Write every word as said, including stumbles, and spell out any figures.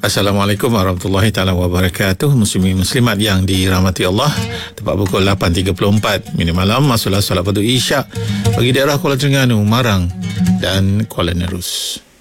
Assalamualaikum warahmatullahi taala wabarakatuh. Muslimin muslimat yang dirahmati Allah. Tepat pukul lapan tiga puluh empat minit malam, masuklah solat fardu Isyak bagi daerah Kuala Terengganu, Marang dan Kuala Nerus.